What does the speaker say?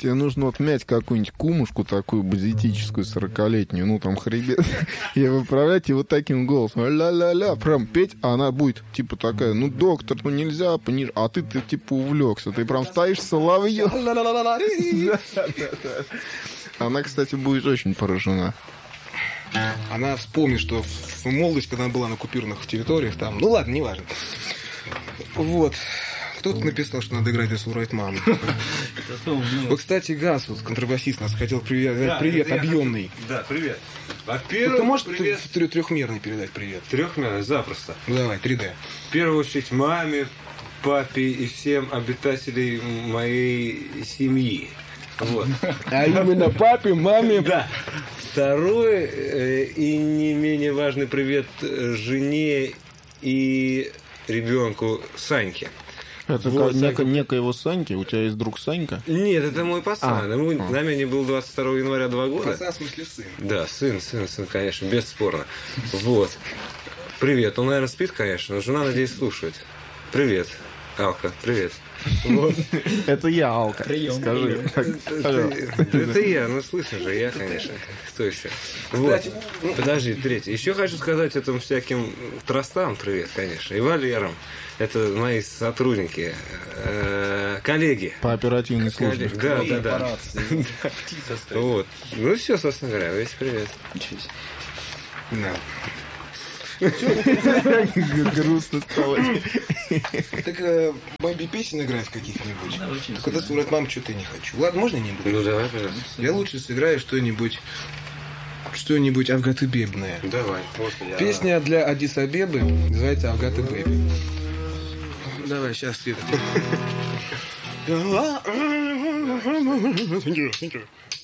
тебе нужно отмять какую-нибудь кумушку такую базитическую 40-летнюю, ну там хребет, и выправлять, и вот таким голосом ля-ля-ля, прям петь, а она будет типа такая, ну доктор, ну нельзя, а ты типа увлекся, ты прям стоишь соловьем. Она, кстати, будет очень поражена. Она вспомнит, что в молодости, когда она была на оккупированных территориях, там, ну ладно, неважно. Вот. Кто-то написал, что надо играть «This Right Mom». Вот, кстати, Газ, вот, контрабасист, нас хотел привет объемный. Да, привет. Во-первых, Ты можешь привет. трехмерный передать привет? Трехмерный, запросто. Ну давай, 3D. В первую очередь маме, папе и всем обитателей моей семьи. Вот. А именно папе, маме. Да. Второй и не менее важный привет жене и ребенку Саньке. Это Вот, некоего Саньки? У тебя есть друг Санька? Нет, это мой пацан. На меня был 22 января 2 года. Пацан, в смысле сын. Да, сын, конечно, бесспорно. Вот. Привет. Он, наверное, спит, конечно, но жена, надеюсь, слушает. Привет, Алка, привет. Вот. Это я, Алка. Скажи. Это я, ну слышишь же, я, конечно. Кто еще? Вот. Подожди, третий. Еще хочу сказать этим всяким тростам привет, конечно. И Валерам. Это мои сотрудники, коллеги. По оперативной службе. Да. Вот. Ну все, собственно говоря, весь привет. Да. Грустно стало. Так бомби песен играть каких-нибудь. Когда «Сурат Мам» что-то не хочу. Ладно, можно не буду? Ну давай, пожалуйста. Я лучше сыграю что-нибудь Авгаты-бебное. Давай. Песня для Аддис Абебы называется «Авгаты Бэби». Давай, сейчас Света.